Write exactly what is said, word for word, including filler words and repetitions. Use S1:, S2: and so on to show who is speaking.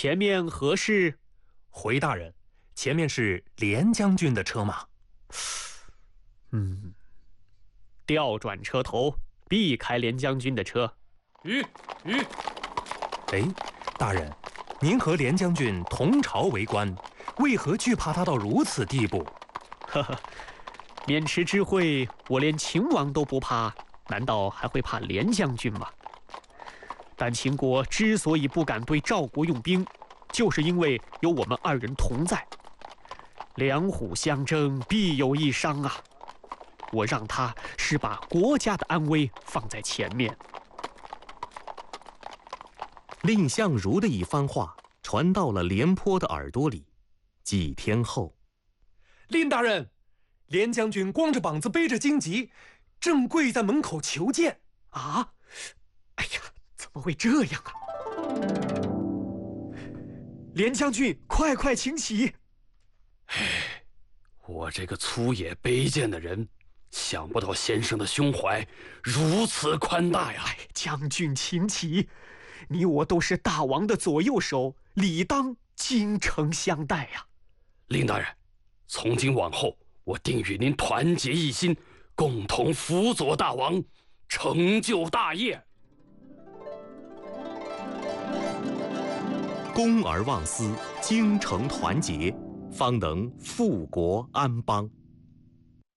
S1: 前面何事？
S2: 回大人，前面是连将军的车马。
S1: 嗯，调转车头，避开连将军的车。
S3: 吁吁！
S2: 哎，大人，您和连将军同朝为官，为何惧怕他到如此地步？
S1: 呵呵，渑池之会，我连秦王都不怕，难道还会怕连将军吗？但秦国之所以不敢对赵国用兵，就是因为有我们二人同在。两虎相争，必有一伤啊！我让他是把国家的安危放在前面。
S4: 蔺相如的一番话传到了廉颇的耳朵里。几天后，
S2: 蔺大人，连将军光着膀子背着荆棘，正跪在门口求见。
S1: 啊！哎呀，怎么会这样啊？连将军，快快请起！
S3: 唉，我这个粗野卑贱的人，想不到先生的胸怀如此宽大呀！
S1: 哎，将军请起，你我都是大王的左右手，理当精诚相待呀。
S3: 蔺大人，从今往后，我定与您团结一心，共同辅佐大王，成就大业。
S4: 公而忘私，精诚团结，方能富国安邦。